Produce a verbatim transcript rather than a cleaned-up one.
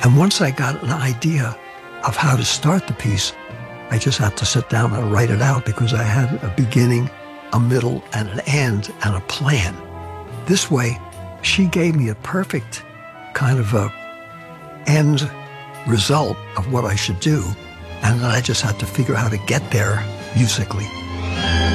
And once I got an idea of how to start the piece, I just had to sit down and write it out because I had a beginning, a middle, and an end, and a plan. This way, she gave me a perfect kind of a end result of what I should do, and then I just had to figure out how to get there musically.